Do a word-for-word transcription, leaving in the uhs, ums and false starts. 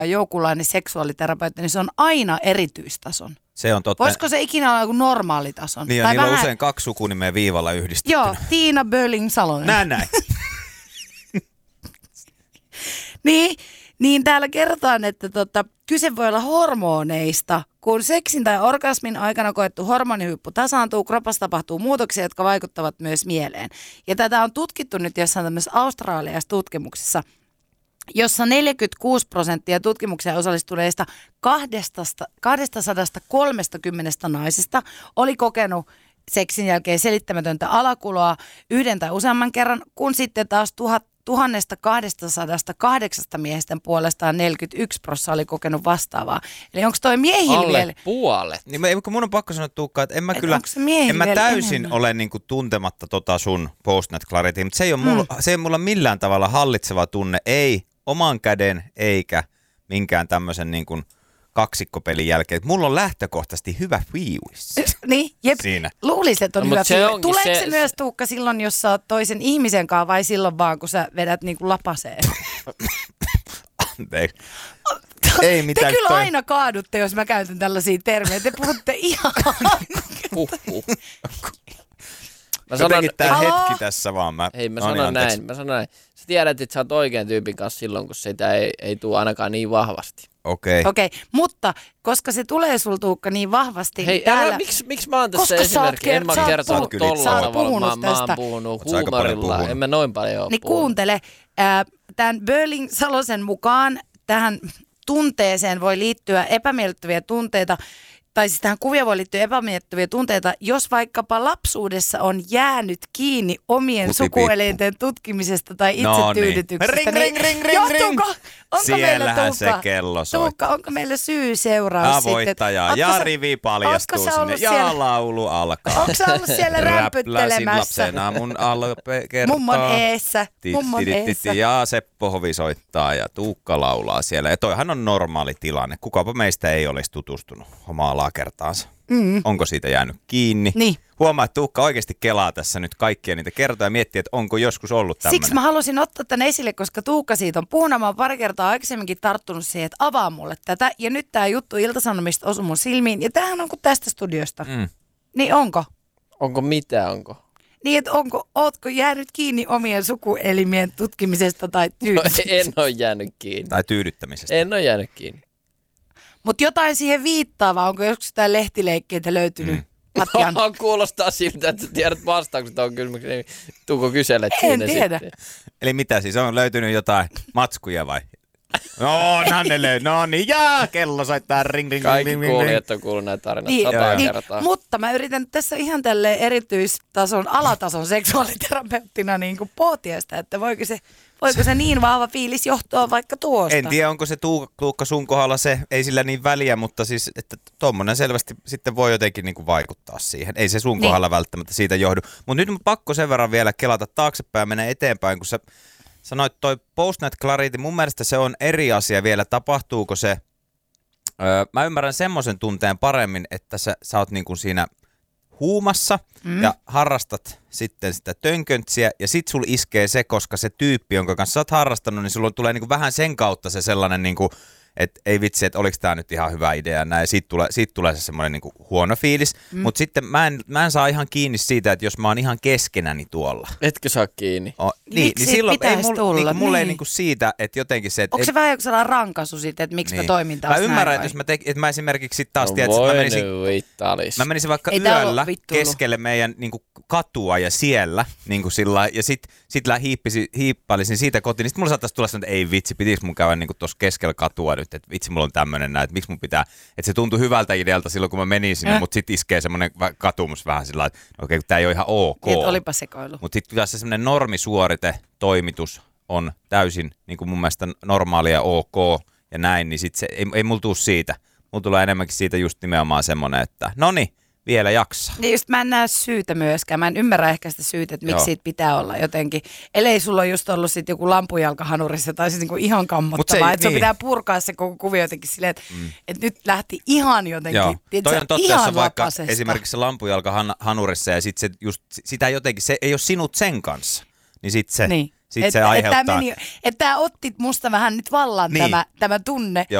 joukulainen seksuaaliterapeutti, niin se on aina erityistason. Se on totta. Voisiko se ikinä olla joku normaalitason? Niin, tai niillä vähän... on usein kaksi sukunimeä viivalla yhdistettynä. Joo, Tiina Böling-Salonen. Näin näin. niin, niin täällä kerrotaan, että tota, kyse voi olla hormoneista. Kun seksin tai orgasmin aikana koettu hormonihuippu tasaantuu, kropassa tapahtuu muutoksia, jotka vaikuttavat myös mieleen. Ja tätä on tutkittu nyt jossain tämmöisessä australialaisessa tutkimuksessa, jossa neljäkymmentäkuusi prosenttia tutkimukseen osallistuneista kaksisataakolmekymmentä naisista oli kokenut seksin jälkeen selittämätöntä alakuloa yhden tai useamman kerran, kun sitten taas tuhatkaksisataakahdeksan miesten puolestaan neljäkymmentäyksi prosenttia oli kokenut vastaavaa. Eli onko toi miehillä alle vielä? puolet. Niin, kun mun on pakko sanoa, Tuukka, että en mä Et kyllä, en mä täysin enemmän? ole niinku tuntematta tota sun post-nut clarity, mutta se ei ole mulla, mm. se ei mulla millään tavalla hallitseva tunne, ei oman käden eikä minkään tämmöisen niin kuin kaksikkopelin jälkeen. Mulla on lähtökohtaisesti hyvä fiilis. Niin, jep. Siinä. Luulisin, että on No, hyvä mut se fiilis. onkin Tuleeko se, se- se myös, Tuukka, silloin, jos sä oot toisen ihmisen kanssa vai silloin vaan, kun sä vedät niinku lapaseen? Anteeksi. Ei mitään. Te kyllä toi... aina kaadutte, jos mä käytän tällaisia termejä. Te puhutte ihan... Huhhuh. Mä sanon, Jotenkin tää Haloo? hetki tässä vaan. Mä... hei, mä No niin, sanon anteeksi. näin, mä sanon näin. Sä tiedät, että sä oot oikean tyypin kanssa silloin, kun sitä ei, ei tule ainakaan niin vahvasti. Okei. Okay. Okei, okay, mutta koska se tulee sul, Tuukka, niin vahvasti Hei, täällä... älä, miksi, miksi mä oon tässä Koska sä oot esimerkki? En mä kert- sä oot kertonut puhunut- tolla sä oot tavalla. puhunut Mä, mä oon tästä. puhunut Oot sä aika paljon huumorilla. puhunut? En mä noin paljon oo Niin puhunut. kuuntele, äh, tämän Böling-Salosen mukaan tähän tunteeseen voi liittyä epämiellyttäviä tunteita, tai siis tähän kuvia voi liittyä epämiellyttäviä tunteita, jos vaikkapa lapsuudessa on jäänyt kiinni omien Kutipippu. sukuelinten tutkimisesta tai No niin. itsetyydytyksestä. Ring, ring, ring, ring, johtuuko, ring. onko meillä, Siellähän Tuukka, se kello soi. Tuukka, onko meillä syy-seuraus Ah, sitten? voittaja. Ootko Ja sä- rivi paljastuu ootko sä sinne. ollut Ja siellä- laulu alkaa. Onko sä ollut siellä Räpläsin rämpyttelemässä? lapsena mun alpe kertaa. Mummon eessä, mummon eessä. Ja Seppo Hovi soittaa ja Tuukka laulaa siellä. Ja toihan on normaali tilanne. Kukapa meistä ei olisi tutustunut omaa alakertaansa. Mm. Onko siitä jäänyt kiinni? Niin. Huomaa, että Tuukka oikeasti kelaa tässä nyt kaikkia niitä kertoja ja miettii, että onko joskus ollut tämmöinen. Siksi mä halusin ottaa tämän esille, koska Tuukka siitä on puhunut. Mä oon pari kertaa aikaisemminkin tarttunut siihen, että avaa mulle tätä. Ja nyt tää juttu Ilta-Sanomista osui mun silmiin. Ja tämähän on kuin tästä studiosta. Mm. Niin onko? Onko mitä, onko? Niin, että onko, ootko jäänyt kiinni omien sukuelimien tutkimisesta tai No, tyydytyksestä? en oo jäänyt kiinni. Tai tyydyttämisestä. En oo jäänyt kiinni. Mutta jotain siihen viittaavaa. Onko joskus jotain lehtileikkeitä löytynyt? Mm. Patjan? Kuulostaa siltä, että sä tiedät vastaukset on kysymykseen. Niin tuuko kyselet En siinä tiedä. sitten? Eli mitä siis, on löytynyt jotain matskuja vai? No, Nanne löy. No niin, ja kello soittaa ring, ring, Kaikki ring, ring, ring. kuulijat on kuullut näitä tarinoita Niin, sataa niin, kertaa. mutta mä yritän tässä ihan tälleen erityistason, alatason seksuaaliterapeuttina niin kuin pohtia sitä, että voiko se, voiko se niin vahva fiilis johtua vaikka tuosta. En tiedä, onko se Tuukka, Tuukka sun kohdalla se, ei sillä niin väliä, mutta siis, että tommonen selvästi sitten voi jotenkin niin kuin vaikuttaa siihen. Ei se sun Niin. kohdalla välttämättä siitä johdu. Mutta nyt on pakko sen verran vielä kelata taaksepäin ja mennä eteenpäin, kun sä sanoit toi post-nut clarity, mun mielestä se on eri asia vielä, tapahtuuko se, öö, mä ymmärrän semmoisen tunteen paremmin, että sä, sä oot niin kuin siinä huumassa mm. ja harrastat sitten sitä tönköntsiä ja sit sul iskee se, koska se tyyppi, jonka kanssa sä oot harrastanut, niin sulla tulee niin kuin vähän sen kautta se sellainen niin kuin, että ei vitsi, että oliko tämä nyt ihan hyvä idea näin, siitä tulee, siitä tulee se semmoinen niinku huono fiilis, mm. mutta sitten mä en, mä en saa ihan kiinni siitä, että jos mä oon ihan keskenäni tuolla. Etkö saa kiinni? O, Miksi niin, niin silloin ei pitäisi mulla, tulla? niinku, mulla ei Niin. niinku siitä, että jotenkin se, että Onko se vähän joku sellainen rankaisu siitä, että miksi niin. mä toimin taas Mä ymmärrän, näin että vai? jos mä, te, että mä esimerkiksi sit taas No tiedät, että mä voi menisin, nyt vittaalis. mä menisin vaikka Ei tää oo yöllä vittuilu. keskelle meidän niinku, katua ja siellä, niinku sillä, ja sit, sit lä hiippisi, hiippailisin siitä kotiin, niin sit mulla saattaisi tulla sellainen, että ei vitsi, pitikö mun käydä niinku tuossa keskellä katua nyt, että vitsi, mulla on tämmönen näin, että miksi mun pitää, että se tuntui hyvältä idealta silloin, kun mä menin sinne, Äh. mutta sit iskee semmoinen katumus vähän sillä lailla, että okei, okay, tää ei ole ihan ok. Niin, että olipa sekoilu. Mutta sitten kyllä se semmoinen normisuorite toimitus on täysin niin kuin mun mielestä normaalia ok ja näin, niin sit se, ei, ei mulla tuu siitä. Mulla tulee enemmänkin siitä just nimenomaan semmoinen, että noni, vielä jaksaa. Niin just mä en näe syytä myöskään. Mä en ymmärrä ehkä sitä syytä, että miksi Joo. siitä pitää olla jotenkin. Ellei sulla ole just ollut sit joku lampujalka hanurissa tai siis niinku ihan kammottavaa. se- Että sun niin. pitää purkaa se koko kuvio jotenkin silleen, että mm. et nyt lähti ihan jotenkin. Joo, tiedätkö, toi on totta, jos ihan on vaikka lapasesta. esimerkiksi se lampujalka han, hanurissa ja sit se just, sitä jotenkin, se ei ole sinut sen kanssa, niin sit se, Niin. Sitten se Että aiheuttaa. et että tämä otti musta vähän nyt vallan Niin. tämä, tämä tunne. Joo.